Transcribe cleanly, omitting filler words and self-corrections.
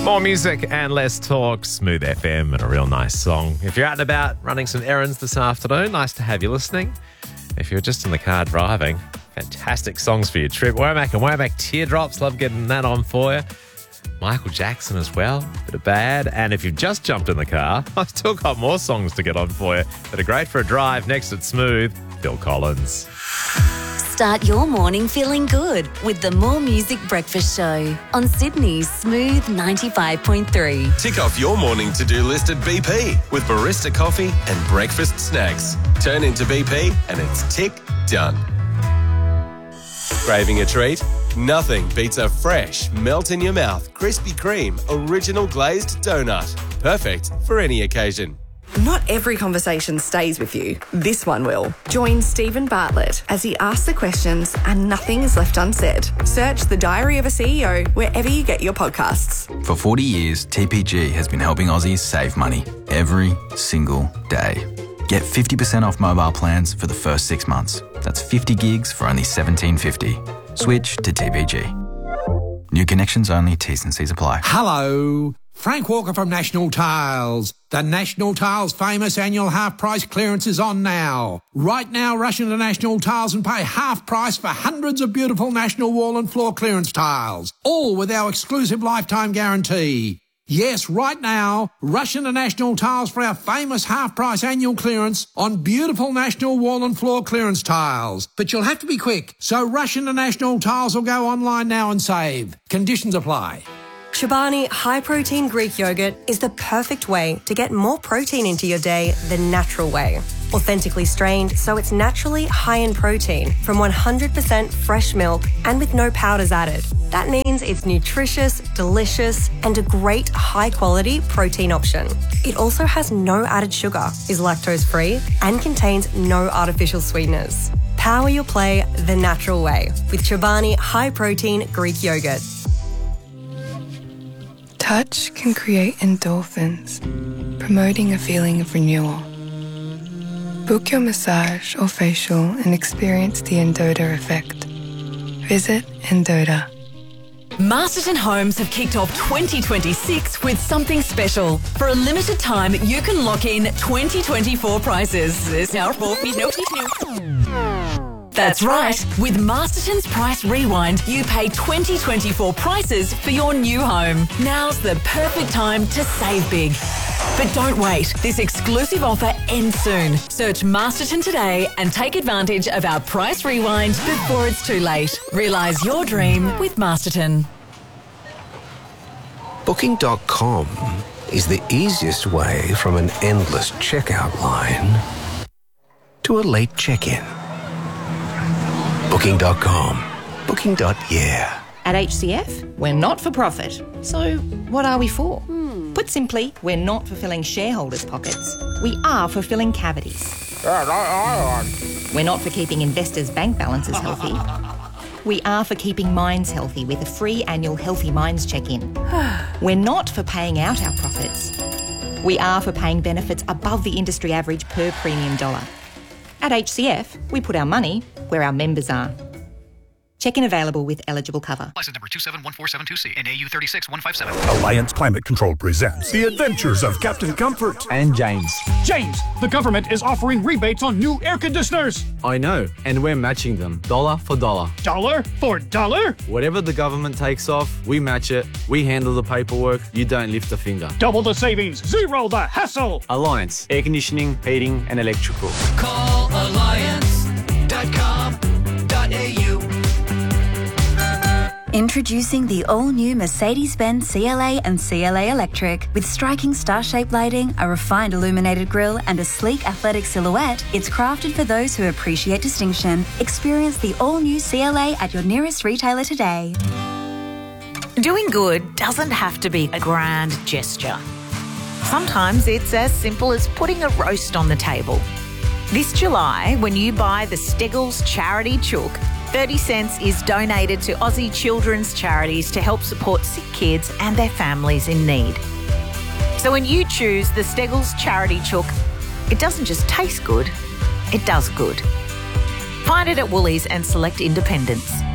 More music and less talk. Smooth FM and a real nice song. If you're out and about running some errands this afternoon, nice to have you listening. If you're just in the car driving, fantastic songs for your trip. Womack and Womack Teardrops, love getting that on for you. Michael Jackson as well, bit of bad. And if you've just jumped in the car, I've still got more songs to get on for you that are great for a drive. Next at Smooth, Phil Collins. Start your morning feeling good with the More Music Breakfast Show on Sydney's Smooth 95.3. Tick off your morning to-do list at BP with barista coffee and breakfast snacks. Turn into BP and it's tick done. Craving a treat? Nothing beats a fresh, melt-in-your-mouth Krispy Kreme original glazed donut. Perfect for any occasion. Not every conversation stays with you. This one will. Join Stephen Bartlett as he asks the questions and nothing is left unsaid. Search The Diary of a CEO wherever you get your podcasts. For 40 years, TPG has been helping Aussies save money every single day. Get 50% off mobile plans for the first 6 months. That's 50 gigs for only $17.50. Switch to TPG. New connections only, T's and C's apply. Hello, Frank Walker from National Tiles. The National Tiles famous annual half price clearance is on now. Right now, rush into National Tiles and pay half price for hundreds of beautiful National wall and floor clearance tiles, all with our exclusive lifetime guarantee. Yes, right now, rush into National Tiles for our famous half-price annual clearance on beautiful National wall and floor clearance tiles. But you'll have to be quick, so rush into National Tiles or go online now and save. Conditions apply. Chobani high-protein Greek yogurt is the perfect way to get more protein into your day the natural way. Authentically strained, so it's naturally high in protein from 100% fresh milk and with no powders added. That means it's nutritious, delicious, and a great high-quality protein option. It also has no added sugar, is lactose-free, and contains no artificial sweeteners. Power your play the natural way with Chobani high-protein Greek yogurt. Touch can create endorphins, promoting a feeling of renewal. Book your massage or facial and experience the Endota effect. Visit Endota. Masterton Homes have kicked off 2026 with something special. For a limited time, you can lock in 2024 prices. That's right. With Masterton's Price Rewind, you pay 2024 prices for your new home. Now's the perfect time to save big. But don't wait. This exclusive offer ends soon. Search Masterton today and take advantage of our Price Rewind before it's too late. Realise your dream with Masterton. Booking.com is the easiest way from an endless checkout line to a late check-in. Booking.com. Booking.yeah. At HCF, we're not for profit. So what are we for? Put simply, we're not for filling shareholders' pockets. We are for filling cavities. We're not for keeping investors' bank balances healthy. We are for keeping minds healthy with a free annual Healthy Minds check-in. We're not for paying out our profits. We are for paying benefits above the industry average per premium dollar. At HCF, we put our money where our members are. Check-in available with eligible cover. License number 271472C and AU 36157. Alliance Climate Control presents The Adventures of Captain Comfort. And James. James, the government is offering rebates on new air conditioners. I know, and we're matching them, dollar for dollar. Dollar for dollar? Whatever the government takes off, we match it. We handle the paperwork. You don't lift a finger. Double the savings, zero the hassle. Alliance, air conditioning, heating, and electrical. Call alliance.com.au. Introducing the all-new Mercedes-Benz CLA and CLA Electric. With striking star-shaped lighting, a refined illuminated grille, and a sleek athletic silhouette, it's crafted for those who appreciate distinction. Experience the all-new CLA at your nearest retailer today. Doing good doesn't have to be a grand gesture. Sometimes it's as simple as putting a roast on the table. This July, when you buy the Steggles Charity Chook, 30 cents is donated to Aussie children's charities to help support sick kids and their families in need. So when you choose the Steggles Charity Chook, it doesn't just taste good, it does good. Find it at Woolies and select independents.